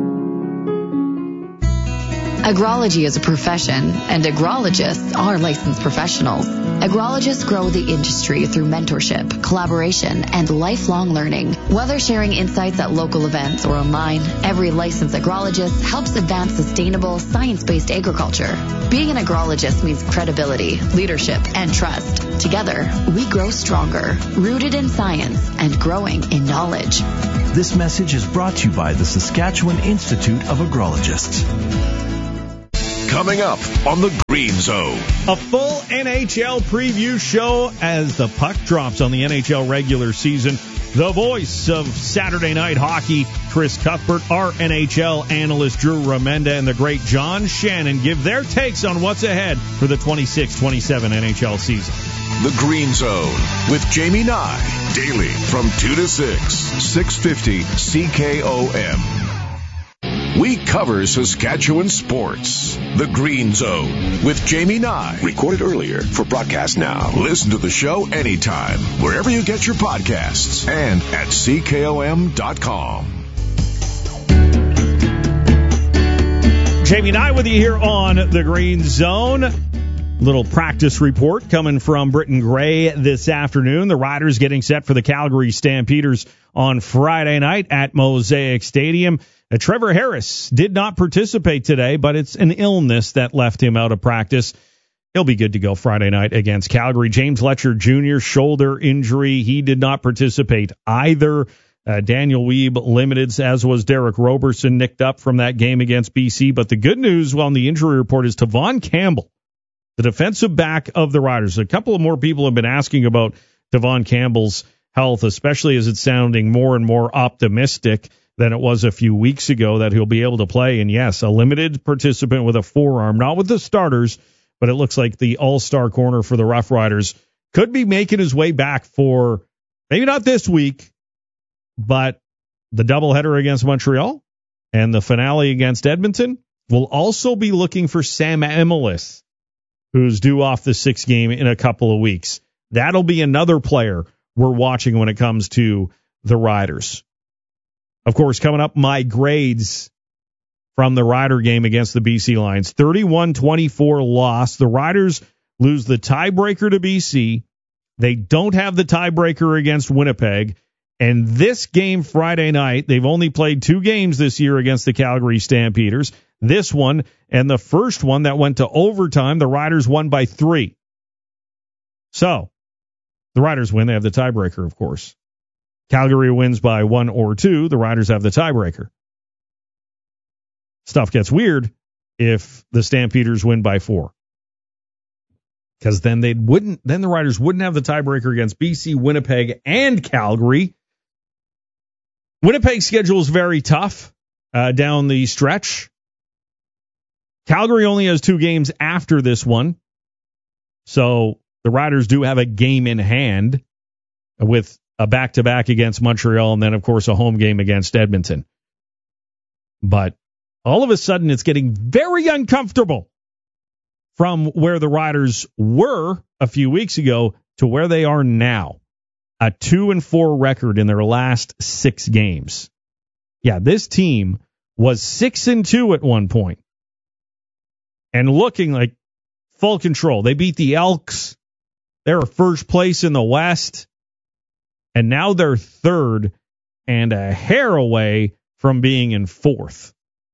Agrology is a profession, and agrologists are licensed professionals. Agrologists grow the industry through mentorship, collaboration, and lifelong learning. Whether sharing insights at local events or online, every licensed agrologist helps advance sustainable, science-based agriculture. Being an agrologist means credibility, leadership, and trust. Together, we grow stronger, rooted in science and growing in knowledge. This message is brought to you by the Saskatchewan Institute of Agrologists. Coming up on the Green Zone. A full N H L preview show as the puck drops on the N H L regular season. The voice of Saturday night hockey, Chris Cuthbert, our N H L analyst, Drew Remenda, and the great John Shannon give their takes on what's ahead for the twenty-six twenty-seven N H L season. The Green Zone with Jamie Nye, daily from two to six, six fifty C K O M. We cover Saskatchewan sports. The Green Zone with Jamie Nye. Recorded earlier for broadcast now. Listen to the show anytime, wherever you get your podcasts, and at C K O M dot com. Jamie Nye with you here on The Green Zone. Little practice report coming from Britton Gray this afternoon. The Riders getting set for the Calgary Stampeders on Friday night at Mosaic Stadium. Uh, Trevor Harris did not participate today, but it's an illness that left him out of practice. He'll be good to go Friday night against Calgary. James Letcher Junior, shoulder injury. He did not participate either. Uh, Daniel Weeb limited, as was Derek Roberson, nicked up from that game against B C. But the good news well, on the injury report is Tavon Campbell, the defensive back of the Riders. A couple of more people have been asking about Tavon Campbell's health, especially as it's sounding more and more optimistic than it was a few weeks ago that he'll be able to play. And yes, a limited participant with a forearm, not with the starters, but it looks like the all-star corner for the Rough Riders could be making his way back for maybe not this week, but the doubleheader against Montreal and the finale against Edmonton. We'll also be looking for Sam Emilus, who's due off the sixth game in a couple of weeks. That'll be another player we're watching when it comes to the Riders. Of course, coming up, my grades from the Rider game against the B C Lions. thirty-one twenty-four loss. The Riders lose the tiebreaker to B C. They don't have the tiebreaker against Winnipeg. And this game Friday night, they've only played two games this year against the Calgary Stampeders. This one and the first one that went to overtime, the Riders won by three. So, the Riders win. They have the tiebreaker, of course. Calgary wins by one or two. The Riders have the tiebreaker. Stuff gets weird if the Stampeders win by four. Because then they wouldn't, then the Riders wouldn't have the tiebreaker against B C, Winnipeg, and Calgary. Winnipeg's schedule is very tough uh, down the stretch. Calgary only has two games after this one. So the Riders do have a game in hand with a back-to-back against Montreal and then, of course, a home game against Edmonton. But all of a sudden, it's getting very uncomfortable from where the Riders were a few weeks ago to where they are now. A two and four record in their last six games. Yeah, this team was six and two at one point and looking like full control. They beat the Elks. They're first place in the West. And now they're third and a hair away from being in fourth.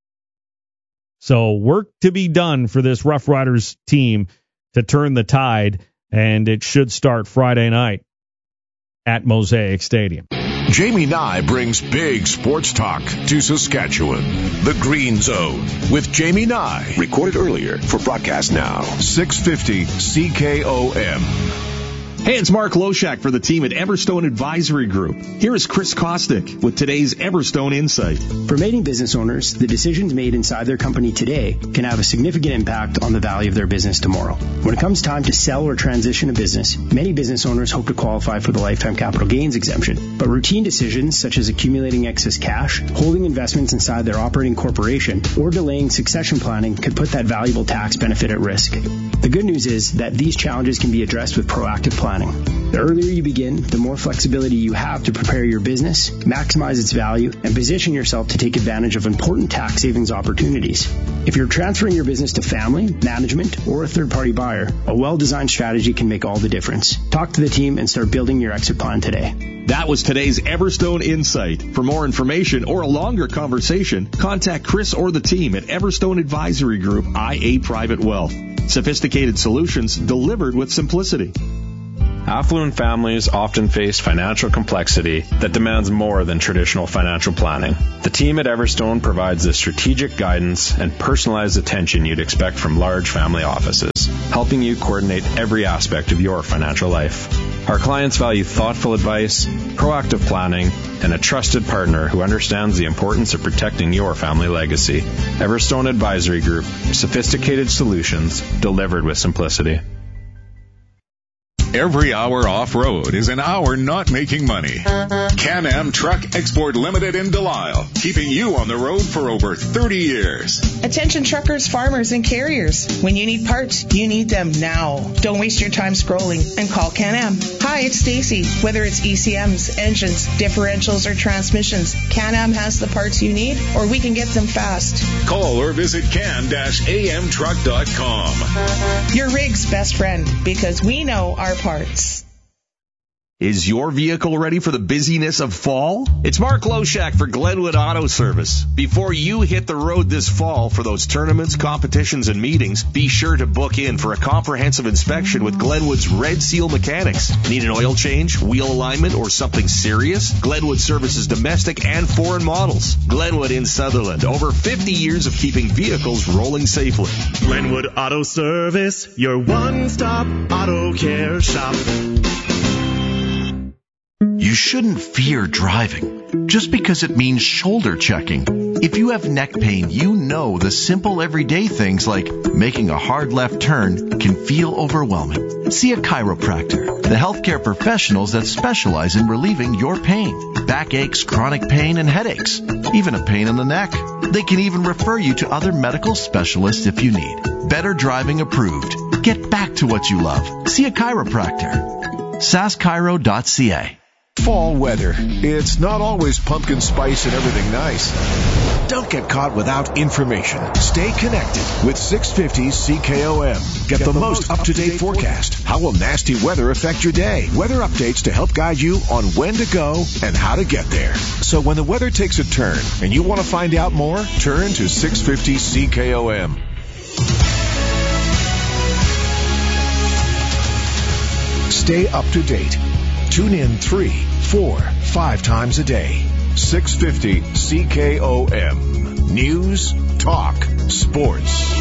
So work to be done for this Rough Riders team to turn the tide, and it should start Friday night at Mosaic Stadium. Jamie Nye brings big sports talk to Saskatchewan. The Green Zone with Jamie Nye. Recorded earlier for broadcast now. six fifty C K O M. Hey, it's Mark Loshak for the team at Everstone Advisory Group. Here is Chris Kostick with today's Everstone Insight. For many business owners, the decisions made inside their company today can have a significant impact on the value of their business tomorrow. When it comes time to sell or transition a business, many business owners hope to qualify for the lifetime capital gains exemption. But routine decisions such as accumulating excess cash, holding investments inside their operating corporation, or delaying succession planning could put that valuable tax benefit at risk. The good news is that these challenges can be addressed with proactive planning. The earlier you begin, the more flexibility you have to prepare your business, maximize its value, and position yourself to take advantage of important tax savings opportunities. If you're transferring your business to family, management, or a third-party buyer, a well-designed strategy can make all the difference. Talk to the team and start building your exit plan today. That was today's Everstone Insight. For more information or a longer conversation, contact Chris or the team at Everstone Advisory Group, I A Private Wealth. Sophisticated solutions delivered with simplicity. Affluent families often face financial complexity that demands more than traditional financial planning. The team at Everstone provides the strategic guidance and personalized attention you'd expect from large family offices, helping you coordinate every aspect of your financial life. Our clients value thoughtful advice, proactive planning, and a trusted partner who understands the importance of protecting your family legacy. Everstone Advisory Group, sophisticated solutions delivered with simplicity. Every hour off-road is an hour not making money. Can-Am Truck Export Limited in Delisle, keeping you on the road for over thirty years. Attention truckers, farmers, and carriers. When you need parts, you need them now. Don't waste your time scrolling and call Can-Am. Hi, it's Stacy. Whether it's E C Ms, engines, differentials, or transmissions, Can-Am has the parts you need, or we can get them fast. Call or visit can A M truck dot com. Your rig's best friend, because we know our parts. Is your vehicle ready for the busyness of fall? It's Mark Loshak for Glenwood Auto Service. Before you hit the road this fall for those tournaments, competitions, and meetings, be sure to book in for a comprehensive inspection with Glenwood's Red Seal Mechanics. Need an oil change, wheel alignment, or something serious? Glenwood services domestic and foreign models. Glenwood in Sutherland, over fifty years of keeping vehicles rolling safely. Glenwood Auto Service, your one-stop auto care shop. You shouldn't fear driving just because it means shoulder checking. If you have neck pain, you know the simple everyday things like making a hard left turn can feel overwhelming. See a chiropractor, the healthcare professionals that specialize in relieving your pain, backaches, chronic pain, and headaches, even a pain in the neck. They can even refer you to other medical specialists if you need. Better Driving approved. Get back to what you love. See a chiropractor. sass chiro dot c a. Fall weather. It's not always pumpkin spice and everything nice. Don't get caught without information. Stay connected with six fifty C K O M. Get, Get the, the most up-to-date forecast. How will nasty weather affect your day? Weather updates to help guide you on when to go and how to get there. So when the weather takes a turn and you want to find out more, turn to six fifty C K O M. Stay up to date. Tune in three, four, five times a day. six fifty C K O M. News, talk, sports.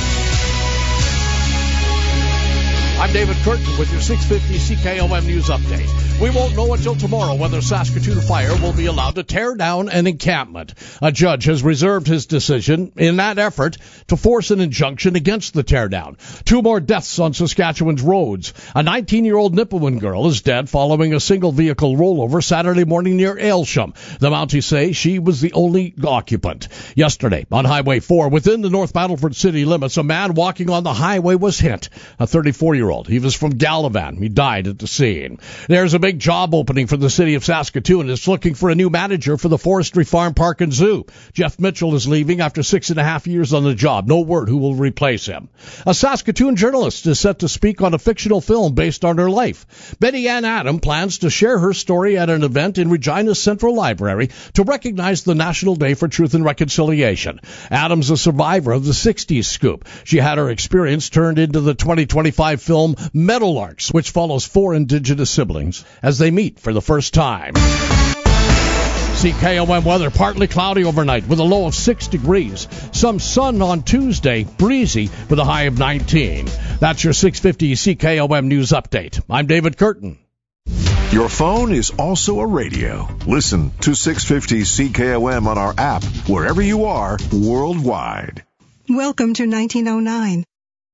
I'm David Curtin with your six fifty C K O M News Update. We won't know until tomorrow whether Saskatoon Fire will be allowed to tear down an encampment. A judge has reserved his decision in that effort to force an injunction against the teardown. Two more deaths on Saskatchewan's roads. A nineteen-year-old Nipawin girl is dead following a single-vehicle rollover Saturday morning near Aylsham. The Mounties say she was the only occupant. Yesterday, on Highway four, within the North Battleford city limits, a man walking on the highway was hit. A thirty-four-year-old. He was from Gallivan. He died at the scene. There's a big job opening for the city of Saskatoon. It's looking for a new manager for the Forestry Farm Park and Zoo. Jeff Mitchell is leaving after six and a half years on the job. No word who will replace him. A Saskatoon journalist is set to speak on a fictional film based on her life. Betty Ann Adam plans to share her story at an event in Regina's Central Library to recognize the National Day for Truth and Reconciliation. Adam's a survivor of the sixties scoop. She had her experience turned into the twenty twenty-five film Meadowlarks, which follows four Indigenous siblings as they meet for the first time. C K O M weather, partly cloudy overnight with a low of six degrees. Some sun on Tuesday, breezy with a high of nineteen. That's your six fifty C K O M News Update. I'm David Curtin. Your phone is also a radio. Listen to six fifty C K O M on our app, wherever you are, worldwide. Welcome to nineteen oh nine.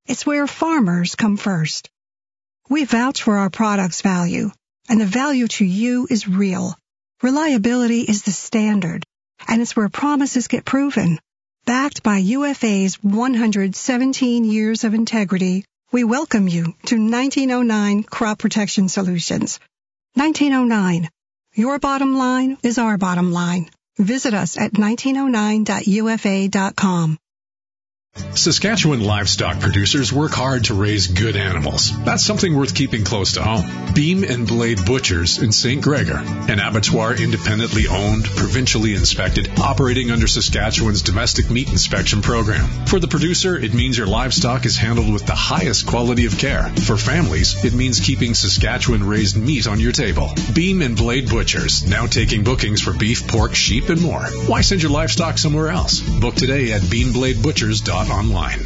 It's where farmers come first. We vouch for our product's value, and the value to you is real. Reliability is the standard, and it's where promises get proven. Backed by U F A's one hundred seventeen years of integrity, we welcome you to nineteen oh nine Crop Protection Solutions. nineteen oh nine. Your bottom line is our bottom line. Visit us at nineteen oh nine dot U F A dot com. Saskatchewan livestock producers work hard to raise good animals. That's something worth keeping close to home. Beam and Blade Butchers in Saint Gregor, an abattoir independently owned, provincially inspected, operating under Saskatchewan's domestic meat inspection program. For the producer, it means your livestock is handled with the highest quality of care. For families, it means keeping Saskatchewan-raised meat on your table. Beam and Blade Butchers, now taking bookings for beef, pork, sheep, and more. Why send your livestock somewhere else? Book today at beam blade butchers dot com. Online.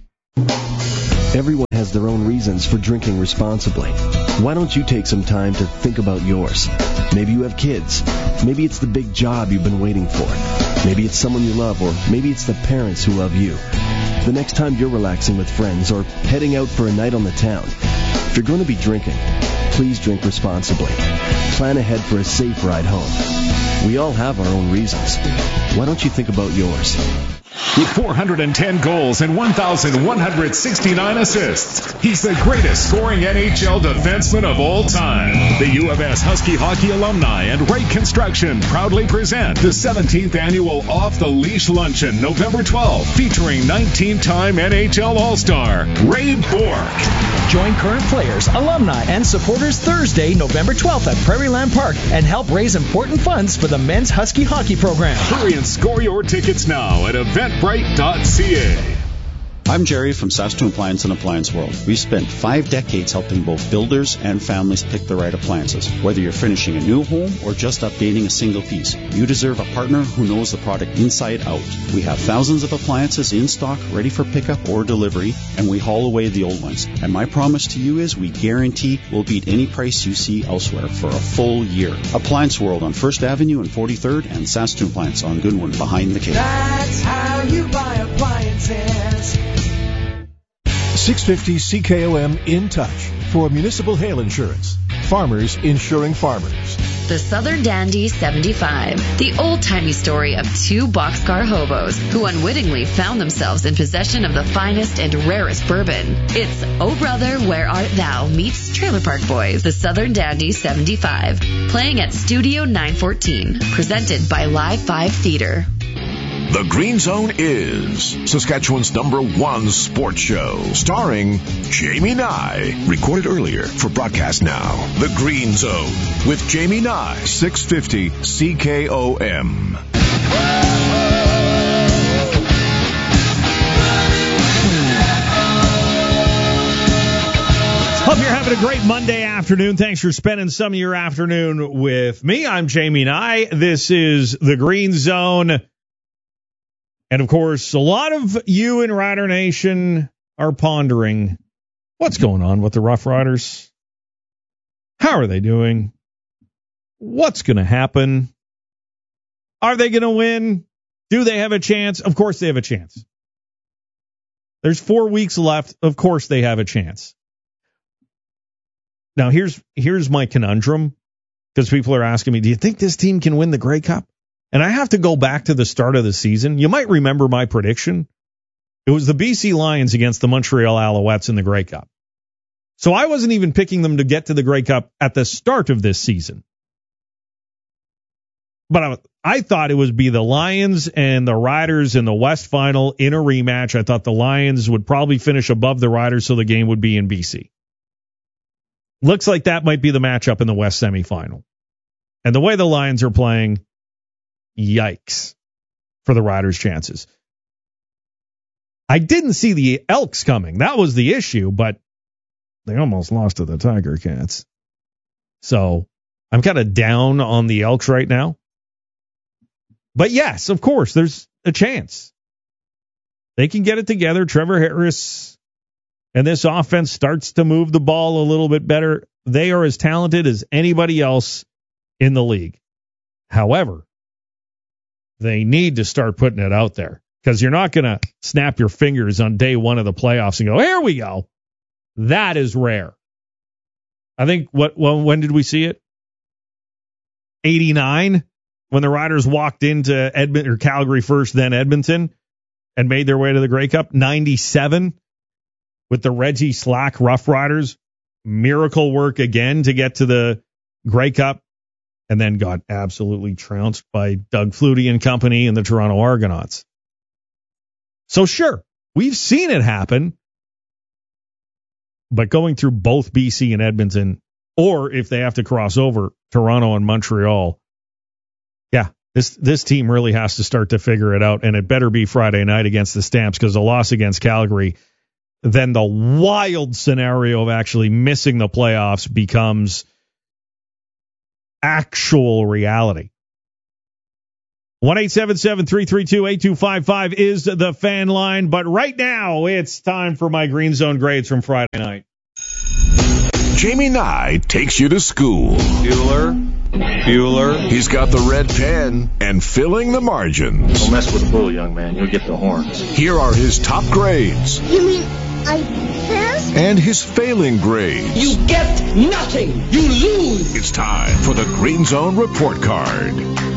Everyone has their own reasons for drinking responsibly. Why don't you take some time to think about yours? Maybe you have kids. Maybe it's the big job you've been waiting for. Maybe it's someone you love, or maybe it's the parents who love you. The next time you're relaxing with friends or heading out for a night on the town, if you're going to be drinking, please drink responsibly. Plan ahead for a safe ride home. We all have our own reasons. Why don't you think about yours? With four hundred ten goals and one thousand one hundred sixty-nine assists, he's the greatest scoring N H L defenseman of all time. The U of S Husky Hockey Alumni and Wright Construction proudly present the seventeenth annual Off the Leash Luncheon, November twelfth, featuring nineteen-time N H L All-Star Ray Bourque. Join current players, alumni, and supporters Thursday, November twelfth at Prairieland Park and help raise important funds for the men's Husky hockey program. Hurry and score your tickets now at eventbrite dot c a. I'm Jerry from Saskatoon Appliance and Appliance World. We've spent five decades helping both builders and families pick the right appliances. Whether you're finishing a new home or just updating a single piece, you deserve a partner who knows the product inside out. We have thousands of appliances in stock, ready for pickup or delivery, and we haul away the old ones. And my promise to you is we guarantee we'll beat any price you see elsewhere for a full year. Appliance World on First Avenue and forty-third, and Saskatoon Appliance on Goodwin behind the cave. That's how you buy appliances. six fifty C K O M In Touch for municipal hail insurance. Farmers insuring farmers. The Southern Dandy seventy-five, the old-timey story of two boxcar hobos who unwittingly found themselves in possession of the finest and rarest bourbon. It's Oh Brother, Where Art Thou meets Trailer Park Boys, the Southern Dandy seventy-five, playing at Studio nine fourteen, presented by Live five Theater. The Green Zone is Saskatchewan's number one sports show, starring Jamie Nye. Recorded earlier for broadcast now. The Green Zone with Jamie Nye, six fifty C K O M. Hope you're having a great Monday afternoon. Thanks for spending some of your afternoon with me. I'm Jamie Nye. This is The Green Zone. And, of course, a lot of you in Rider Nation are pondering what's going on with the Rough Riders. How are they doing? What's going to happen? Are they going to win? Do they have a chance? Of course they have a chance. There's four weeks left. Of course they have a chance. Now, here's here's my conundrum, because people are asking me, do you think this team can win the Grey Cup? And I have to go back to the start of the season. You might remember my prediction. It was the B C Lions against the Montreal Alouettes in the Grey Cup. So I wasn't even picking them to get to the Grey Cup at the start of this season. But I, I thought it would be the Lions and the Riders in the West Final in a rematch. I thought the Lions would probably finish above the Riders, so the game would be in B C. Looks like that might be the matchup in the West semifinal. And the way the Lions are playing, yikes for the Riders' chances. I didn't see the Elks coming. That was the issue, but they almost lost to the Tiger Cats. So I'm kind of down on the Elks right now. But yes, of course, there's a chance. They can get it together. Trevor Harris and this offense starts to move the ball a little bit better. They are as talented as anybody else in the league. However, they need to start putting it out there, because you're not going to snap your fingers on day one of the playoffs and go, here we go. That is rare. I think, what? Well, when did we see it? eighty-nine, when the Riders walked into Edmonton or Calgary first, then Edmonton, and made their way to the Grey Cup. ninety-seven, with the Reggie Slack Rough Riders. Miracle work again to get to the Grey Cup, and then got absolutely trounced by Doug Flutie and company and the Toronto Argonauts. So sure, we've seen it happen, but going through both B C and Edmonton, or if they have to cross over Toronto and Montreal, yeah, this this team really has to start to figure it out, and it better be Friday night against the Stamps, because a loss against Calgary, then the wild scenario of actually missing the playoffs becomes actual reality. one eight seven seven, three three two, eight two five five is the fan line, but right now it's time for my Green Zone grades from Friday night. Jamie Nye takes you to school. Bueller, Bueller. He's got the red pen and filling the margins. Don't mess with the bull, young man. You'll get the horns. Here are his top grades. You mean I passed? And his failing grades. You get nothing. You lose. It's time for the Green Zone Report Card.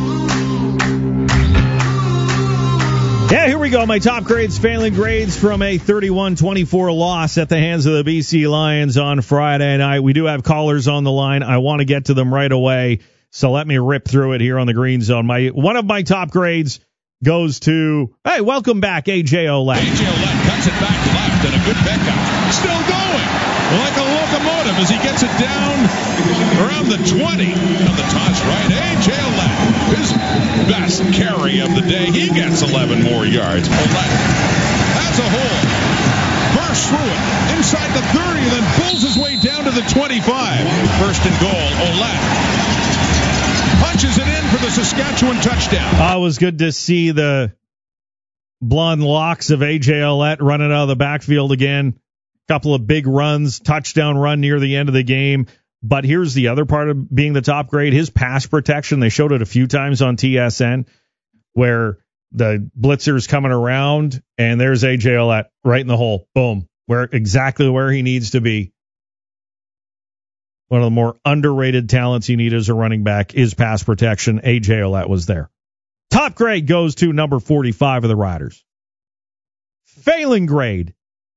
Yeah, here we go. My top grades, failing grades from a thirty-one twenty-four loss at the hands of the B C Lions on Friday night. We do have callers on the line. I want to get to them right away, so let me rip through it here on the Green Zone. My one of my top grades goes to, hey, welcome back, A J Ouellette. A J Ouellette cuts it back left, and a good pickup. Still going, like a locomotive as he gets it down around the twenty of the toss right. A J Ouellette, his best carry of the day. He gets eleven more yards. Ouellette has a hole. Bursts through it inside the thirty, then pulls his way down to the twenty-five. First and goal, Ouellette punches it in for the Saskatchewan touchdown. Uh, it was good to see the blonde locks of A J Ouellette running out of the backfield again. Couple of big runs, touchdown run near the end of the game. But here's the other part of being the top grade, his pass protection. They showed it a few times on T S N where the blitzer's coming around, and there's A J Ouellette right in the hole. Boom. Where exactly where he needs to be. One of the more underrated talents you need as a running back is pass protection. A J Ouellette was there. Top grade goes to number forty-five of the Riders. Failing grade.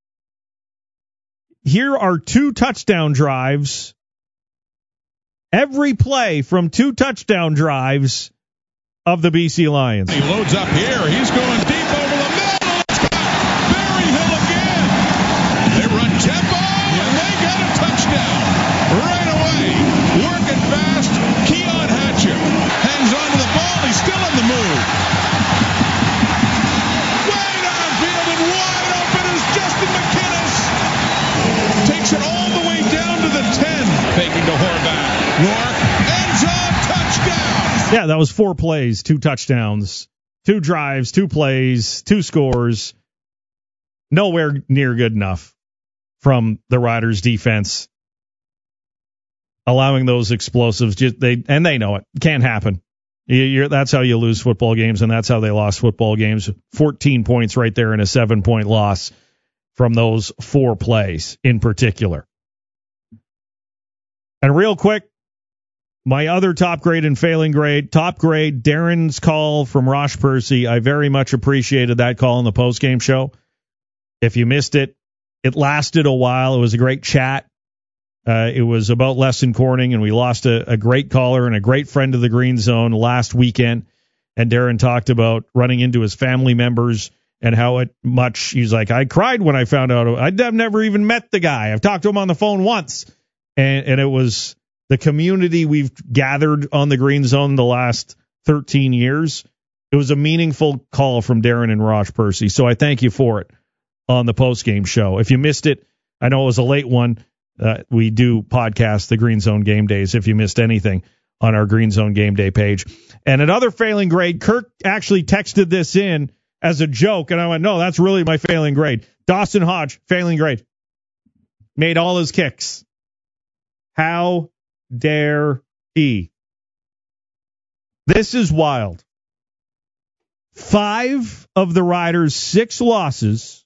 Here are two touchdown drives. Every play from two touchdown drives of the B C Lions. He loads up here. He's going deep over the middle. It's got Berryhill again. They run tempo, and they got a touchdown right away. Working fast. Keon Hatcher hangs on to the ball. He's still in the move. Way downfield and wide open is Justin McInnes. Takes it all the way down to the ten. Faking to Horvath. Rourke, end zone, touchdown. Yeah, that was four plays, two touchdowns, two drives, two plays, two scores. Nowhere near good enough from the Riders' defense. Allowing those explosives, just they and they know it can't happen. You're, that's how you lose football games, and that's how they lost football games. fourteen points right there in a seven-point loss from those four plays in particular. And real quick, my other top grade and failing grade, top grade, Darren's call from Rosh Percy. I very much appreciated that call in the postgame show. If you missed it, it lasted a while. It was a great chat. Uh, it was about Lesson Corning, and we lost a, a great caller and a great friend of the Green Zone last weekend. And Darren talked about running into his family members and how it much, he's like, I cried when I found out. I'd I've never even met the guy. I've talked to him on the phone once. And, and it was the community we've gathered on the Green Zone the last thirteen years. It was a meaningful call from Darren and Rosh Percy. So I thank you for it on the postgame show. If you missed it, I know it was a late one. Uh, we do podcast the Green Zone Game Days if you missed anything on our Green Zone Game Day page. And another failing grade, Kirk actually texted this in as a joke, and I went, no, that's really my failing grade. Dawson Hodge, failing grade. Made all his kicks. How dare he? This is wild. Five of the Riders' six losses,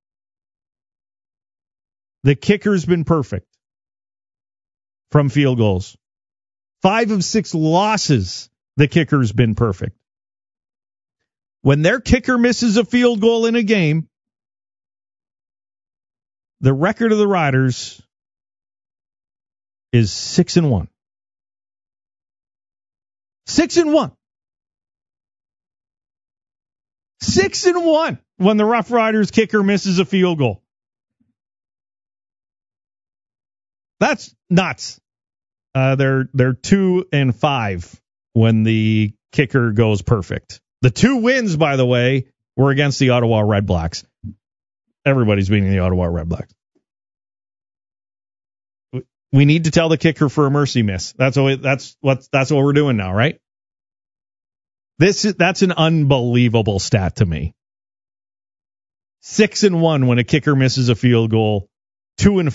the kicker's been perfect from field goals. Five of six losses, the kicker's been perfect. When their kicker misses a field goal in a game, the record of the Riders is six and one. Six and one. Six and one when the Rough Riders kicker misses a field goal. That's nuts. Uh, they're they're two and five when the kicker goes perfect. The two wins, by the way, were against the Ottawa Redblacks. Everybody's beating the Ottawa Redblacks. We need to tell the kicker for a mercy miss. That's what that's what that's what we're doing now, right? This is that's an unbelievable stat to me. Six and one when a kicker misses a field goal. Two and